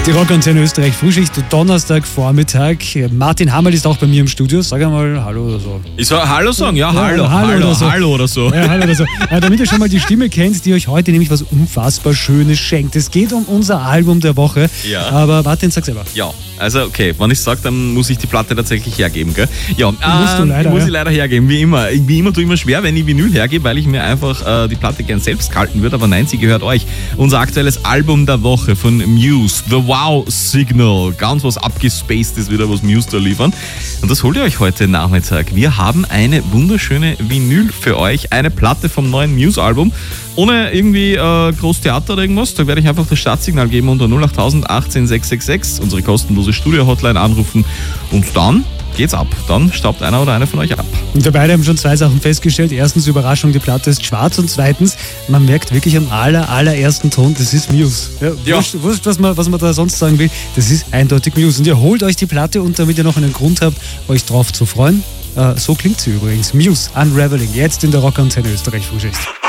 Die Rockantenne Österreich Frühschicht, Donnerstag Vormittag. Martin Hammerl ist auch bei mir im Studio. Sag einmal Hallo oder so. Ich soll Hallo sagen? Ja, Hallo oder so. Ja, Hallo oder so. Damit ihr schon mal die Stimme kennt, die euch heute nämlich was unfassbar Schönes schenkt. Es geht um unser Album der Woche. Ja. Aber Martin, sag selber. Ja, also okay, wenn ich sage, dann muss ich die Platte tatsächlich hergeben, gell? Ja, muss ich leider hergeben, wie immer. Wie immer tue ich mir schwer, wenn ich Vinyl hergebe, weil ich mir einfach die Platte gern selbst halten würde. Aber nein, sie gehört euch. Unser aktuelles Album der Woche von Muse, The Wow Signal. Ganz was abgespaced ist wieder, was Muse da liefern. Und das holt ihr euch heute Nachmittag. Wir haben eine wunderschöne Vinyl für euch. Eine Platte vom neuen Muse-Album. Ohne irgendwie Großtheater oder irgendwas. Da werde ich einfach das Startsignal geben unter 08000 18 666. Unsere kostenlose Studio-Hotline anrufen. Und dann geht's ab. Dann staubt einer oder eine von euch ab. Und wir beide haben schon zwei Sachen festgestellt. Erstens, Überraschung, die Platte ist schwarz. Und zweitens, man merkt wirklich am allerersten Ton, das ist Muse. Ja. Wurscht, was man da sonst sagen will. Das ist eindeutig Muse. Und ihr holt euch die Platte und damit ihr noch einen Grund habt, euch drauf zu freuen. So klingt sie übrigens. Muse, Unraveling. Jetzt in der Rockantenne Österreich Frühschicht.